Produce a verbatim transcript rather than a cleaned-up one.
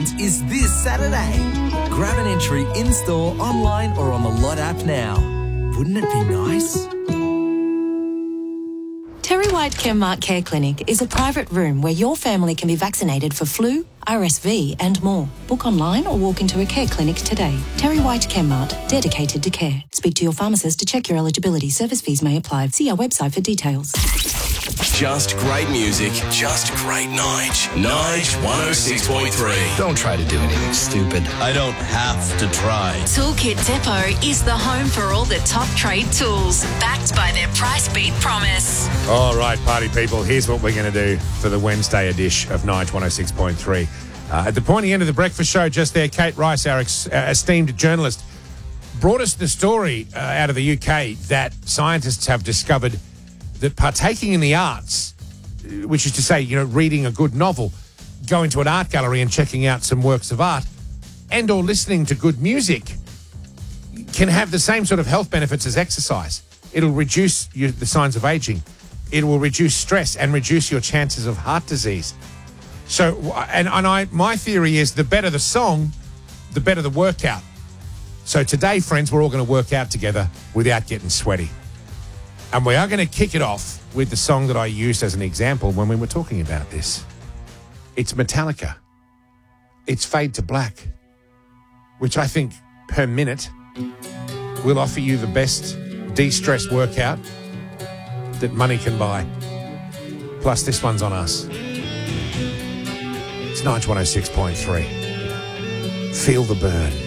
Weekends is this Saturday. Grab an entry in-store, online or on the Lot app now. Wouldn't it be nice? Terry White Chemmart Care Clinic is a private room where your family can be vaccinated for flu, R S V and more. Book online or walk into a care clinic today. Terry White Chemmart, dedicated to care. Speak to your pharmacist to check your eligibility. Service fees may apply. See our website for details. Just great music, just great Nige. Nige one oh six point three. Don't try to do anything stupid. I don't have to try. Toolkit Depot is the home for all the top trade tools, backed by their price beat promise. All right, party people, here's what we're going to do for the Wednesday edition of Nige one oh six point three. Uh, at the pointy end of the breakfast show just there, Kate Rice, our ex- uh, esteemed journalist, brought us the story uh, out of the U K that scientists have discovered that partaking in the arts, which is to say, you know, reading a good novel, going to an art gallery and checking out some works of art, and or listening to good music, can have the same sort of health benefits as exercise. It'll reduce you, the signs of aging. It will reduce stress and reduce your chances of heart disease. So, and, and I, my theory is the better the song, the better the workout. So today, friends, we're all going to work out together without getting sweaty. And we are going to kick it off with the song that I used as an example when we were talking about this. It's Metallica. It's Fade to Black, which I think per minute will offer you the best de-stress workout that money can buy. Plus, this one's on us. It's Nige one oh six point three. Feel the burn.